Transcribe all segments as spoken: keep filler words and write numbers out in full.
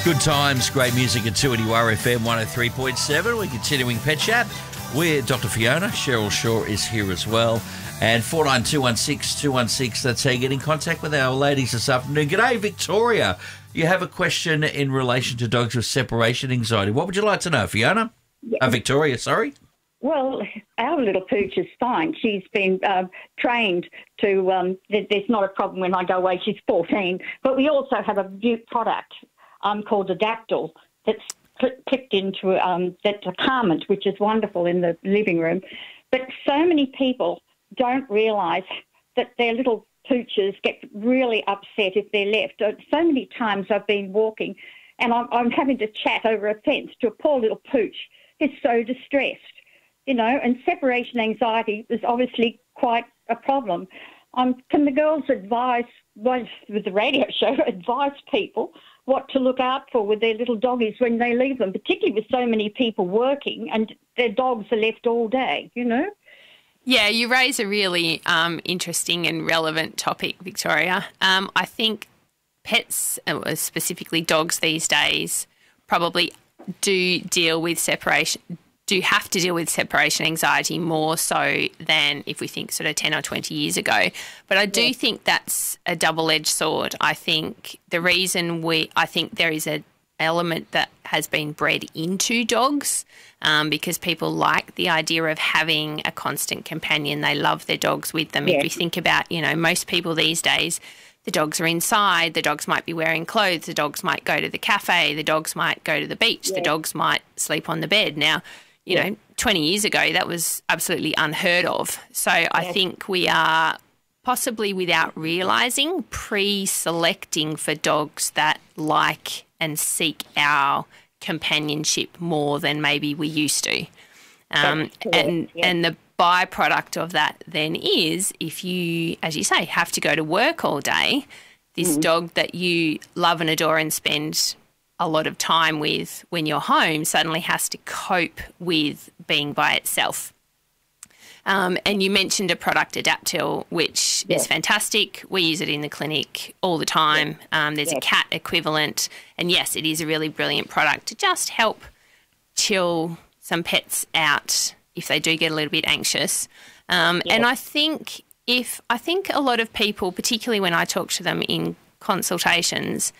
Good times, great music at two R F M one oh three point seven. We're continuing Pet Chat. We're Doctor Fiona. Cheryl Shaw is here as well. And four nine two one six two one six, that's how you get in contact with our ladies this afternoon. G'day, Victoria. You have a question in relation to dogs with separation anxiety. What would you like to know, Fiona? Yeah. Uh, Victoria, sorry. Well, our little pooch is fine. She's been uh, trained to, um, th- there's not a problem when I go away. She's fourteen. But we also have a new product um, called Adaptil that's cl- clicked into, um, that's a calmant, which is wonderful in the living room. But so many people don't realise that their little pooches get really upset if they're left. So many times I've been walking and I'm, I'm having to chat over a fence to a poor little pooch who's so distressed. You know, and separation anxiety is obviously quite a problem. Um, can the girls advise, well, with the radio show, advise people what to look out for with their little doggies when they leave them, particularly with so many people working and their dogs are left all day, you know? Yeah, you raise a really um, interesting and relevant topic, Victoria. Um, I think pets, uh, specifically dogs these days, probably do deal with separation do have to deal with separation anxiety more so than if we think sort of ten or twenty years ago. But I do yeah. think that's a double-edged sword. I think the reason we, I think there is an element that has been bred into dogs um, because people like the idea of having a constant companion. They love their dogs with them. Yeah. If you think about, you know, most people these days, the dogs are inside, the dogs might be wearing clothes, the dogs might go to the cafe, the dogs might go to the beach, yeah. the dogs might sleep on the bed. Now, you yeah. know, twenty years ago, that was absolutely unheard of. So yeah. I think we are possibly without realising pre-selecting for dogs that like and seek our companionship more than maybe we used to. Um, and yeah. and the byproduct of that then is if you, as you say, have to go to work all day, this mm. dog that you love and adore and spend a lot of time with when you're home suddenly has to cope with being by itself. Um, and you mentioned a product, Adaptil, which yeah. is fantastic. We use it in the clinic all the time. Yeah. Um, there's yeah. a cat equivalent. And, yes, it is a really brilliant product to just help chill some pets out if they do get a little bit anxious. Um, yeah. And I think if I think a lot of people, particularly when I talk to them in consultations,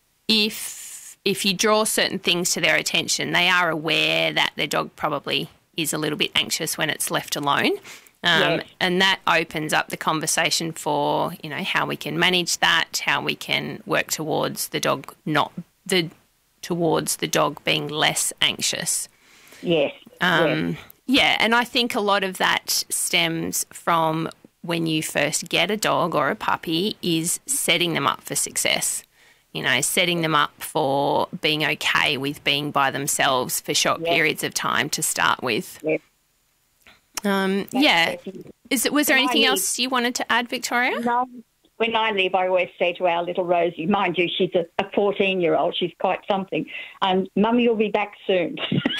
if if you draw certain things to their attention, they are aware that their dog probably is a little bit anxious when it's left alone. Um, yes. And that opens up the conversation for, you know, how we can manage that, how we can work towards the dog not the towards the dog being less anxious. Yes. Um, yes. Yeah, and I think a lot of that stems from when you first get a dog or a puppy is setting them up for success. You know, setting them up for being okay with being by themselves for short yes. periods of time to start with. Yes. Um, yeah. Is it? Was there anything else you wanted to add, Victoria? No. When I leave, I always say to our little Rosie, mind you, she's a, a fourteen-year-old. She's quite something. And Mummy will be back soon.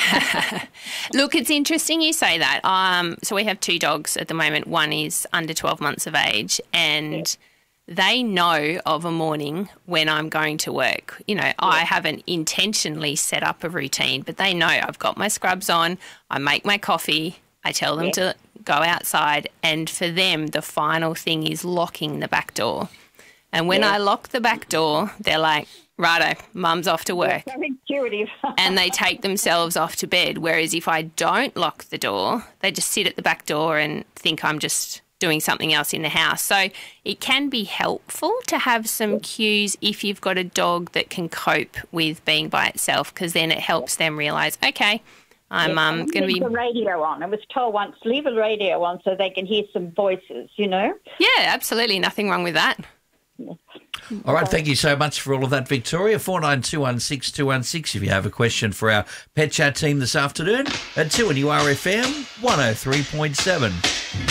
Look, it's interesting you say that. Um, so we have two dogs at the moment. One is under twelve months of age and yes. they know of a morning when I'm going to work. You know, yeah. I haven't intentionally set up a routine, but they know I've got my scrubs on, I make my coffee, I tell them yeah. to go outside, and for them the final thing is locking the back door. And when yeah. I lock the back door, they're like, righto, Mum's off to work. Very intuitive. And they take themselves off to bed, whereas if I don't lock the door, they just sit at the back door and think I'm just doing something else in the house. So it can be helpful to have some cues if you've got a dog that can cope with being by itself, because then it helps them realise, okay, I'm um, going to be... Leave the radio on. I was told once, leave the radio on so they can hear some voices, you know? Yeah, absolutely. Nothing wrong with that. Yeah. All right, thank you so much for all of that, Victoria. four nine two one six two one six if you have a question for our Pet Chat team this afternoon at two R F M one oh three point seven.